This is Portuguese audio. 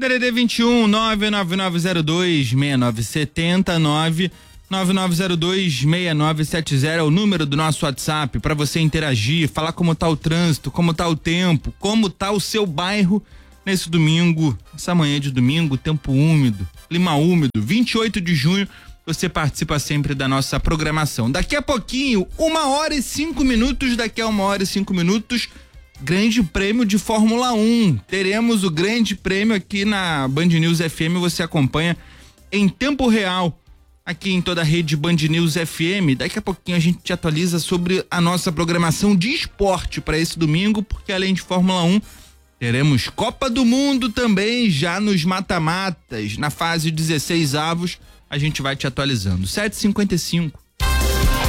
DDD 21 999026970 999026970 é o número do nosso WhatsApp para você interagir, falar como tá o trânsito, como tá o tempo, como tá o seu bairro nesse domingo, essa manhã de domingo, tempo úmido, clima úmido, 28 de junho, você participa sempre da nossa programação. Daqui a pouquinho, 1h05, daqui a 1h05, Grande Prêmio de Fórmula 1. Teremos o Grande Prêmio aqui na Band News FM, você acompanha em tempo real aqui em toda a rede Band News FM. Daqui a pouquinho a gente te atualiza sobre a nossa programação de esporte para esse domingo, porque além de Fórmula 1, teremos Copa do Mundo também, já nos mata-matas, na fase 16 avos, a gente vai te atualizando. 7h55.